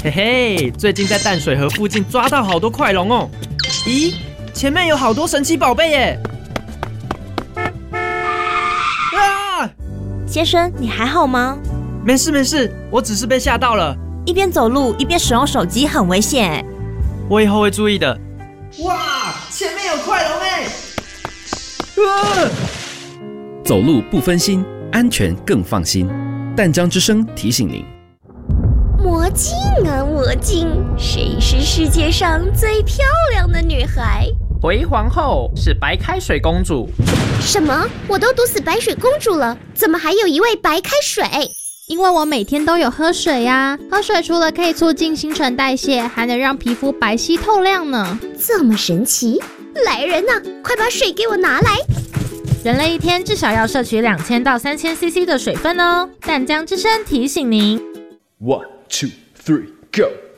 嘿嘿，最近在淡水河附近抓到好多快龙哦！咦，前面有好多神奇宝贝耶！啊！ 先生，你还好吗？ 没事没事，我只是被吓到了。 一边走路一边使用手机很危险哎。 我以后会注意的。哇，前面有快龙哎！ 走路不分心，安全更放心。淡江之声提醒您。 魔镜啊魔镜，谁是世界上最漂亮的女孩？ 回皇后是白开水公主。 什么？我都毒死白水公主了，怎么还有一位白开水？ 因为我每天都有喝水呀，喝水除了可以促进新陈代谢，还能让皮肤白皙透亮呢。 这么神奇！来人啊，快把水给我拿来！ 人类一天至少要摄取2000到3000 CC 的水分哦。淡江之声提醒您。 1, 2, 3, go！